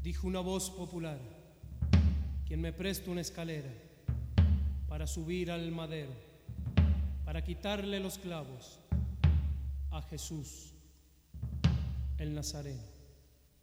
Dijo una voz popular: quien me presta una escalera para subir al madero, para quitarle los clavos a Jesús el Nazareno.